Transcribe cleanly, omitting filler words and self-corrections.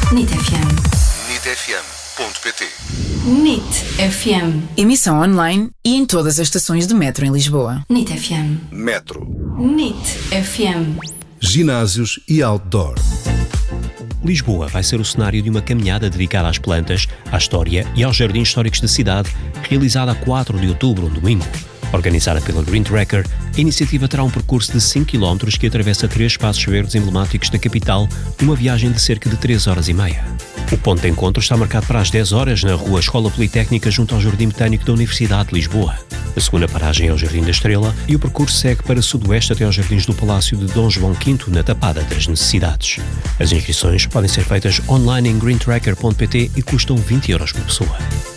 NIT FM. nitfm.pt. NIT FM. Emissão online e em todas as estações de metro em Lisboa. NIT FM. Metro. NIT FM. Ginásios e outdoor. Lisboa vai ser o cenário de uma caminhada dedicada às plantas, à história e aos jardins históricos da cidade, realizada a 4 de outubro, um domingo. Organizada pela Green Tracker, a iniciativa terá um percurso de 5 km que atravessa 3 espaços verdes emblemáticos da capital, numa viagem de cerca de 3 horas e meia. O ponto de encontro está marcado para as 10 horas na Rua Escola Politécnica, junto ao Jardim Botânico da Universidade de Lisboa. A segunda paragem é o Jardim da Estrela e o percurso segue para sudoeste até aos Jardins do Palácio de Dom João V, na Tapada das Necessidades. As inscrições podem ser feitas online em greentracker.pt e custam 20 € por pessoa.